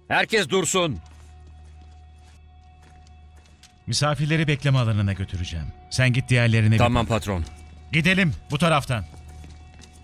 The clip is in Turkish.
Herkes dursun. Misafirleri bekleme alanına götüreceğim. Sen git diğerlerine bir Tamam bak. patron. Gidelim bu taraftan.